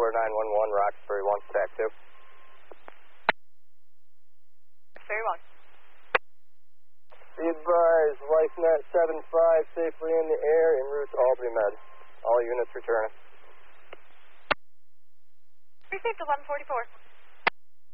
Tower 911, Roxbury 1, stack 2. Roxbury 1. Be advised, LifeNet 75 safely in the air en route to Albany Med. All units returning. Received 1144.